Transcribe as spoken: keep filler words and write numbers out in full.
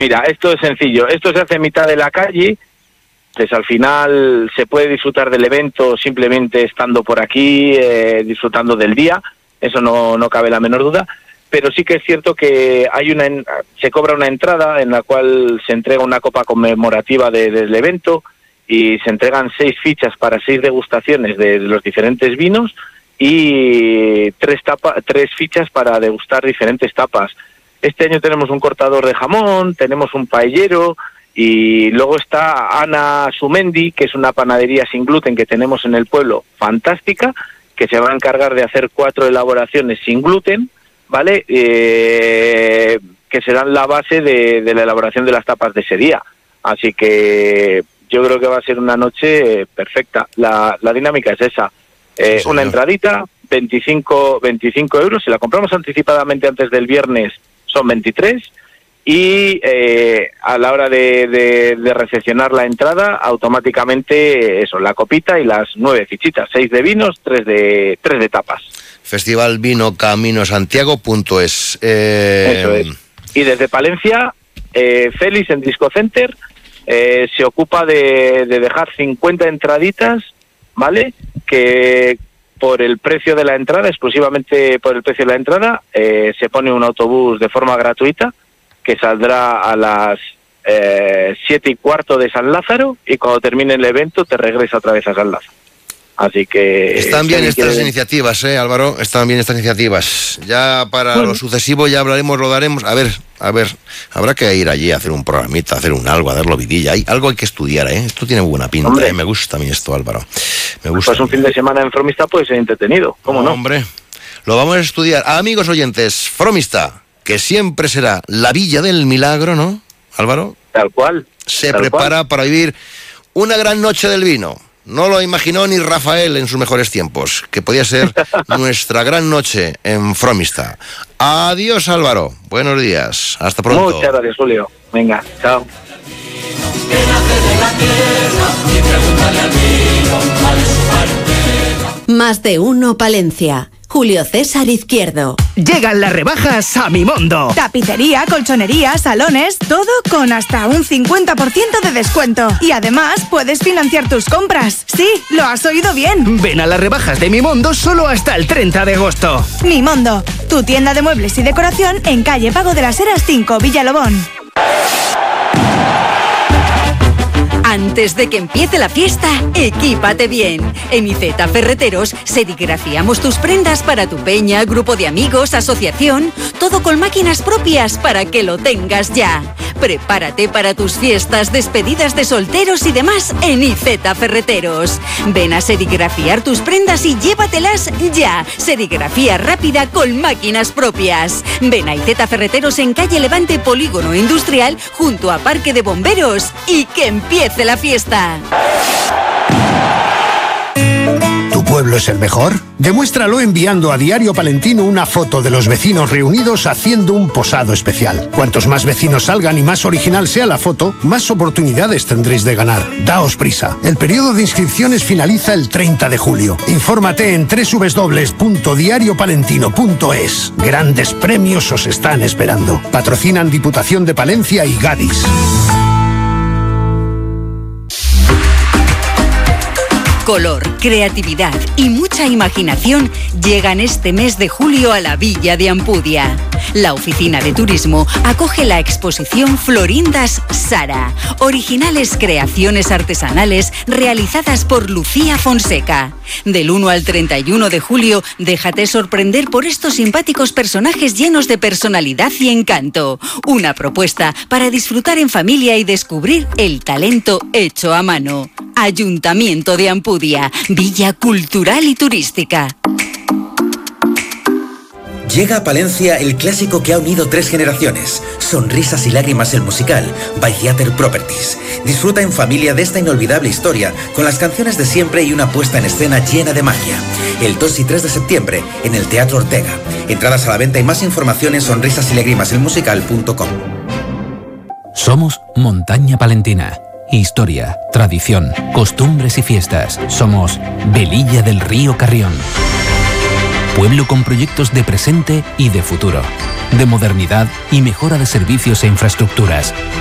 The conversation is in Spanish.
Mira, esto es sencillo. Esto se hace en mitad de la calle. Pues al final se puede disfrutar del evento simplemente estando por aquí, eh, disfrutando del día. Eso no, no cabe la menor duda. Pero sí que es cierto que hay una se cobra una entrada en la cual se entrega una copa conmemorativa de, del evento y se entregan seis fichas para seis degustaciones de, de los diferentes vinos y tres, tapa, tres fichas para degustar diferentes tapas. Este año tenemos un cortador de jamón, tenemos un paellero y luego está Ana Sumendi, que es una panadería sin gluten que tenemos en el pueblo, fantástica, que se va a encargar de hacer cuatro elaboraciones sin gluten, ¿vale? Eh, que serán la base de, de la elaboración de las tapas de ese día. Así que yo creo que va a ser una noche perfecta. La, la dinámica es esa. Eh, sí, una entradita, veinticinco euros. Si la compramos anticipadamente antes del viernes, son veintitrés. Y eh, a la hora de, de, de recepcionar la entrada, automáticamente eso, la copita y las nueve fichitas, seis de vinos, tres de tres de tapas. Festival Vino Camino Santiago punto es. Eh... Eso es. Y desde Palencia, eh, Félix en Disco Center eh, se ocupa de, de dejar cincuenta entraditas, ¿vale? Que por el precio de la entrada, exclusivamente por el precio de la entrada, eh, se pone un autobús de forma gratuita que saldrá a las eh, siete y cuarto de San Lázaro y cuando termine el evento te regresa otra vez a San Lázaro. Así que... Están bien estas quiere... iniciativas, ¿eh, Álvaro? Están bien estas iniciativas. Ya para bueno. lo sucesivo ya hablaremos, lo daremos. A ver, a ver, habrá que ir allí a hacer un programita, a hacer un algo, a darlo vidilla. Hay, algo hay que estudiar, ¿eh? Esto tiene buena pinta, ¿eh? Me gusta a mí esto, Álvaro. Me gusta. Pues un fin de semana en Fromista puede ser entretenido, ¿cómo no? Hombre, lo vamos a estudiar. Amigos oyentes, Fromista, que siempre será la Villa del Milagro, ¿no, Álvaro? Tal cual. Se tal prepara cual. para vivir una gran noche del vino. No lo imaginó ni Rafael en sus mejores tiempos, que podía ser nuestra gran noche en Fromista. Adiós, Álvaro. Buenos días. Hasta pronto. Muchas gracias, Julio. Venga, chao. Más de uno Palencia. Julio César Izquierdo. Llegan las rebajas a Mimondo. Tapicería, colchonería, salones, todo con hasta un cincuenta por ciento de descuento. Y además puedes financiar tus compras. Sí, lo has oído bien. Ven a las rebajas de Mimondo solo hasta el treinta de agosto. Mimondo, tu tienda de muebles y decoración en calle Pago de las Heras cinco, Villalobón. Antes de que empiece la fiesta, equípate bien. En Iceta Ferreteros serigrafiamos tus prendas para tu peña, grupo de amigos, asociación, todo con máquinas propias para que lo tengas ya. Prepárate para tus fiestas, despedidas de solteros y demás en Iceta Ferreteros. Ven a serigrafiar tus prendas y llévatelas ya. Serigrafía rápida con máquinas propias. Ven a Iceta Ferreteros en calle Levante, Polígono Industrial, junto a Parque de Bomberos, y que empiece la fiesta. ¿Tu pueblo es el mejor? Demuéstralo enviando a Diario Palentino una foto de los vecinos reunidos haciendo un posado especial. Cuantos más vecinos salgan y más original sea la foto, más oportunidades tendréis de ganar. Daos prisa. El periodo de inscripciones finaliza el treinta de julio. Infórmate en doble u doble u doble u punto diario palentino punto es. Grandes premios os están esperando. Patrocinan Diputación de Palencia y Gadis. Color, creatividad y mucha imaginación llegan este mes de julio a la Villa de Ampudia. La Oficina de Turismo acoge la exposición Florindas Sara, originales creaciones artesanales realizadas por Lucía Fonseca. Del uno al treinta y uno de julio, déjate sorprender por estos simpáticos personajes llenos de personalidad y encanto. Una propuesta para disfrutar en familia y descubrir el talento hecho a mano. Ayuntamiento de Ampudia, Villa Cultural y Turística. Llega a Palencia el clásico que ha unido tres generaciones. Sonrisas y lágrimas el musical, by Theater Properties. Disfruta en familia de esta inolvidable historia, con las canciones de siempre y una puesta en escena llena de magia. El dos y tres de septiembre, en el Teatro Ortega. Entradas a la venta y más información en sonrisas y lágrimas el musical punto com. Somos Montaña Palentina. Historia, tradición, costumbres y fiestas. Somos Velilla del Río Carrión. Pueblo con proyectos de presente y de futuro. de modernidad y mejora de servicios e infraestructuras.